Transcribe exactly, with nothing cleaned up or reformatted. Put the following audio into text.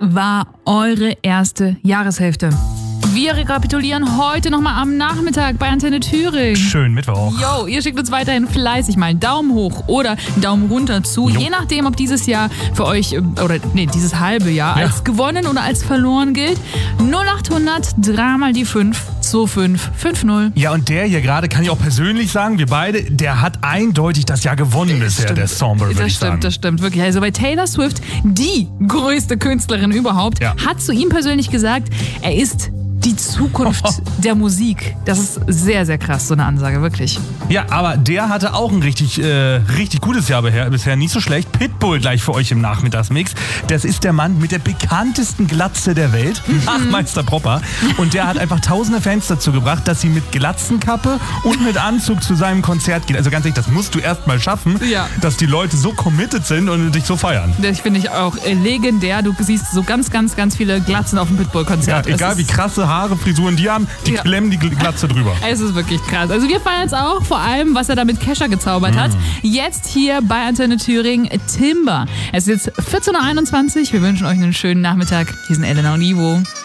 war eure erste Jahreshälfte? Wir rekapitulieren heute nochmal am Nachmittag bei Antenne Thüringen. Schön Mittwoch. Jo, ihr schickt uns weiterhin fleißig mal einen Daumen hoch oder einen Daumen runter zu. Jo. Je nachdem, ob dieses Jahr für euch, oder nee, dieses halbe Jahr Ja. als gewonnen oder als verloren gilt. null achthundert, drei mal die fünf, zwei fünf fünf null. Ja, und der hier gerade, kann ich auch persönlich sagen, wir beide, der hat eindeutig das Jahr gewonnen bisher, Stimmt. der Somber, würde Das ich stimmt, sagen. das stimmt, wirklich. Also bei Taylor Swift, die größte Künstlerin überhaupt, Ja. hat zu ihm persönlich gesagt, er ist die Zukunft der Musik. Das ist sehr, sehr krass, so eine Ansage, wirklich. Ja, aber der hatte auch ein richtig, äh, richtig gutes Jahr bisher, bisher, nicht so schlecht. Pitbull gleich für euch im Nachmittagsmix. Das ist der Mann mit der bekanntesten Glatze der Welt, nach Meister Propper. Und der hat einfach tausende Fans dazu gebracht, dass sie mit Glatzenkappe und mit Anzug zu seinem Konzert gehen. Also ganz ehrlich, das musst du erst mal schaffen, Ja. dass die Leute so committed sind und dich so feiern. Das finde ich auch äh, legendär. Du siehst so ganz, ganz, ganz viele Glatzen auf dem Ja, Pitbull-Konzert. Es egal ist- wie krasse Haare, Frisuren die haben, die Ja. klemmen die Glatze drüber. Es ist wirklich krass. Also wir feiern es auch, vor allem, was er da mit Kesha gezaubert hat. Jetzt hier bei Antenne Thüringen, Timber. Es ist jetzt vierzehn Uhr einundzwanzig. Wir wünschen euch einen schönen Nachmittag. Hier sind Elena und Ivo.